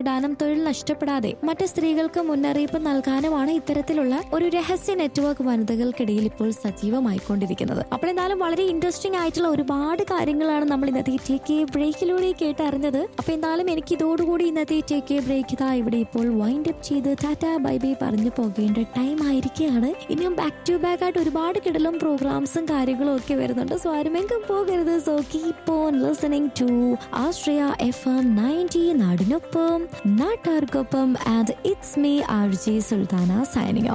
ചൂടാനും തൊഴിൽ നഷ്ടപ്പെടാതെ മറ്റ് സ്ത്രീകൾക്ക് മുന്നറിയിപ്പ് നൽകാനുമാണ് ഇത്തരത്തിലുള്ള ഒരു രഹസ്യ നെറ്റ്വർക്ക് വനിതകൾക്കിടയിൽ ഇപ്പോൾ സജീവമായിക്കൊണ്ടിരിക്കുന്നത്. അപ്പോൾ എന്തായാലും വളരെ ഇൻട്രസ്റ്റിംഗ് ആയിട്ടുള്ള ഒരുപാട് കാര്യങ്ങളാണ് നമ്മൾ ഇന്നത്തെ ടേക്ക് ബ്രേക്കിലൂടെ കേട്ടറിഞ്ഞത്. അപ്പൊ എന്തായാലും എനിക്ക് ഇതോടുകൂടി ഇന്നത്തെ ടേക്ക് ബ്രേക്ക് ഇതാ ഇവിടെ ഇപ്പോൾ വൈൻഡ് അപ്പ് ചെയ്ത് ടാറ്റ ബൈ ബൈ പറഞ്ഞു പോകേണ്ട ടൈം ആയിരിക്കുകയാണ്. ഇനിയും ബാക്ക് ടു ബാക്ക് ആയിട്ട് ഒരുപാട് കിടലും പ്രോഗ്രാംസും കാര്യങ്ങളും ഒക്കെ വരുന്നുണ്ട്. സോ ആരുമെങ്കും പോകരുത്. So keep on listening to Ashraya FM 90 നാടിനൊപ്പം നാട്ടാർക്കൊപ്പം. And it's me RJ Sultana signing off.